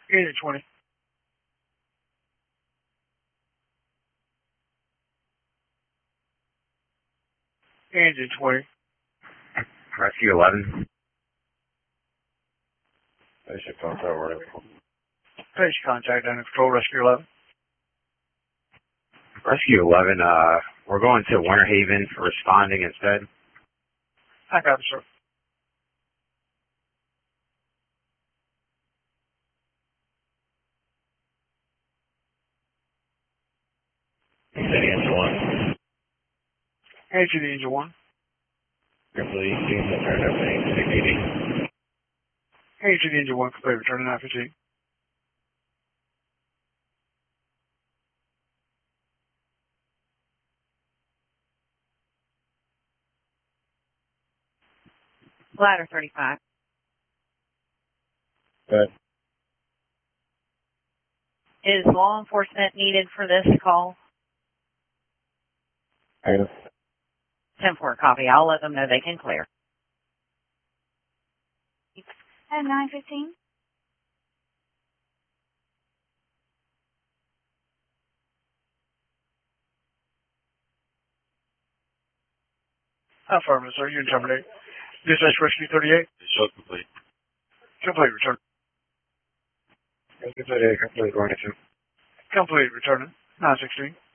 Agent 20. Agent 20. Rescue 11. Basic contact order. Basic contact under control, Rescue 11. Rescue 11, we're going to Winter Haven for responding instead. I got it, sir. Angel 1. Agent Angel 1. Complete. Return everything. 680. Agent Angel 1, complete. Return to 915. Ladder 35. Good. Is law enforcement needed for this call? Negative. 10-4 copy. I'll let them know they can clear. At 9:15. Affirmative, sir. You can terminate. Dispatch Rescue 38. Show complete. Complete. Return. Rescue 38, complete. Going to 2. Complete. Return. 916.